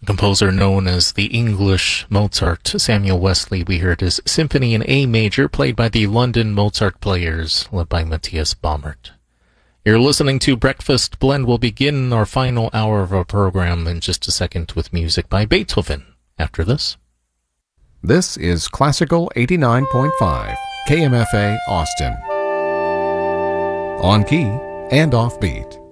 Composer known as the English Mozart, Samuel Wesley, we heard his Symphony in A Major, played by the London Mozart Players, led by Matthias Baumert. You're listening to Breakfast Blend. We'll begin our final hour of our program in just a second with music by Beethoven. After this. This is Classical 89.5, KMFA Austin. On key and offbeat.